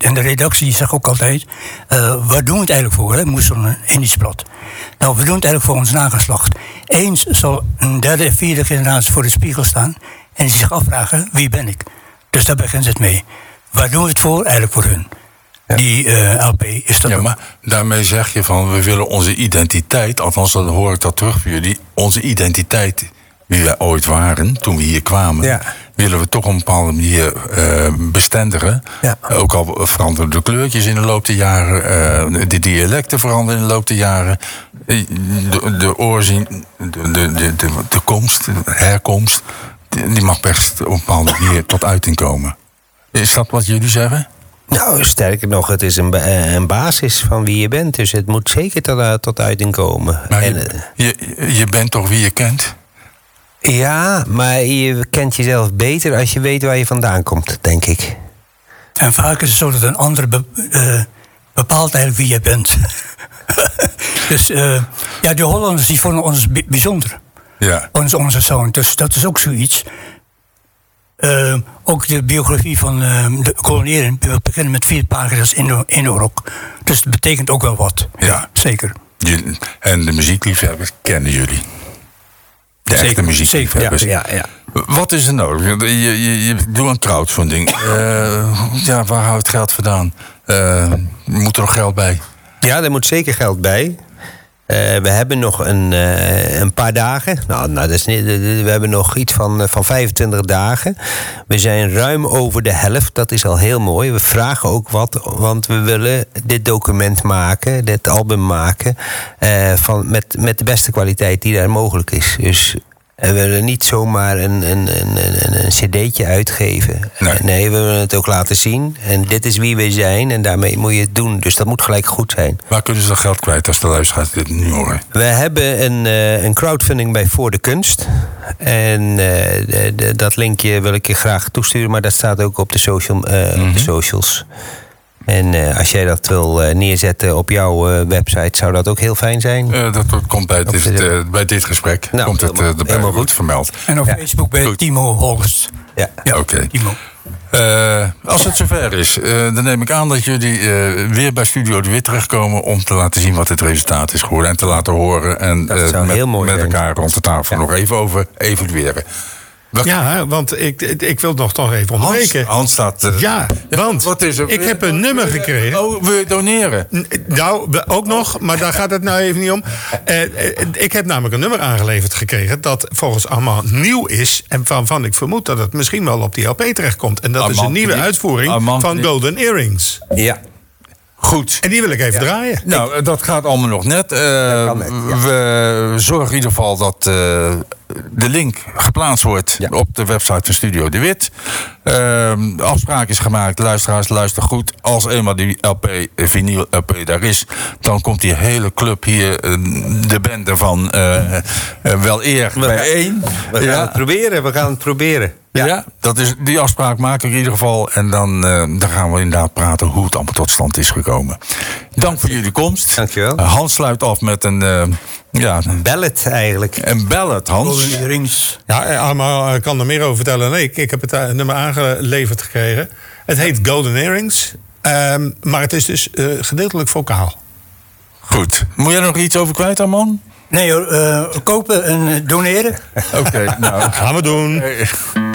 En de redactie die zegt ook altijd... waar doen we het eigenlijk voor? Hè? Moest zo'n Indieschblad. Nou, we doen het eigenlijk voor ons nageslacht. Eens zal een derde en vierde generatie voor de spiegel staan... en zich afvragen, wie ben ik? Dus daar begint het mee. Waar doen we het voor? Eigenlijk voor hun. Ja. Die LP is dat ook. Maar daarmee zeg je van... we willen onze identiteit... althans dan hoor ik dat terug voor jullie... onze identiteit, wie wij ooit waren... toen we hier kwamen... Ja. willen we toch op een bepaalde manier bestendigen. Ja. Ook al veranderen de kleurtjes in de loop der jaren... de dialecten veranderen in de loop der jaren... de oorzien, de komst, de herkomst... die mag best op een bepaalde manier tot uiting komen. Is dat wat jullie zeggen? Nou, sterker nog, het is een basis van wie je bent. Dus het moet zeker tot uiting komen. Maar je bent toch wie je kent? Ja, maar je kent jezelf beter als je weet waar je vandaan komt, denk ik. En vaak is het zo dat een ander bepaalt eigenlijk wie je bent. Dus de Hollanders die vonden ons bijzonder. Ja. Onze sound. Dus dat is ook zoiets. Ook de biografie van de koloniëren. We beginnen met 4 pagina's in rock. Dus dat betekent ook wel wat. Ja, zeker. En de muziekliefhebbers kennen jullie. De echte muziekliefhebbers. Ja. Wat is er nodig? Je doet een crowdfunding. Waar houdt het geld vandaan? Moet er nog geld bij? Ja, er moet zeker geld bij. We hebben nog een paar dagen. We hebben nog iets van 25 dagen. We zijn ruim over de helft. Dat is al heel mooi. We vragen ook wat, want we willen dit document maken, dit album maken... met de beste kwaliteit die daar mogelijk is. Dus we willen niet zomaar een cd'tje uitgeven. Nee, we willen het ook laten zien. En dit is wie we zijn en daarmee moet je het doen. Dus dat moet gelijk goed zijn. Waar kunnen ze dat geld kwijt als de luisteraars dit nu horen? We hebben een crowdfunding bij Voor de Kunst. En dat linkje wil ik je graag toesturen, maar dat staat ook op de socials. En als jij dat wil neerzetten op jouw website, zou dat ook heel fijn zijn. Dat komt bij dit gesprek. Nou, komt het helemaal goed vermeld. En op Facebook bij Timo Holst. Ja. Oké. Timo. Als het zover is, dan neem ik aan dat jullie weer bij Studio De Wit terechtkomen... om te laten zien wat het resultaat is geworden en te laten horen. En met elkaar rond de tafel nog even over evalueren. Ja, want ik wil nog toch even onderbreken. Hans staat... want wat is er? Ik heb een nummer gekregen. Oh, wil je doneren? Nou, ook nog, maar daar gaat het nou even niet om. Ik heb namelijk een nummer aangeleverd gekregen... dat volgens Armand nieuw is... en waarvan ik vermoed dat het misschien wel op die LP terechtkomt. En dat is een nieuwe uitvoering van Golden Earrings. Ja. Goed. En die wil ik even draaien. Nou, dat gaat allemaal nog net. We zorgen in ieder geval dat de link geplaatst wordt op de website van Studio De Wit. De afspraak is gemaakt. Luisteraars, luister goed. Als eenmaal die vinyl LP daar is, dan komt die hele club hier, de bende van wel eer bijeen. We gaan het proberen. Ja, die afspraak maak ik in ieder geval. En dan gaan we inderdaad praten hoe het allemaal tot stand is gekomen. Dank voor jullie komst. Dankjewel. Hans sluit af met een ballad eigenlijk. Een ballad, Hans. Ja, Armand kan er meer over vertellen dan ik. Ik heb het nummer aangeleverd gekregen. Het heet Golden Earrings. Maar het is dus gedeeltelijk vocaal. Goed. Moet jij er nog iets over kwijt, Armand? Nee hoor, kopen en doneren. Oké, nou. Gaan we doen.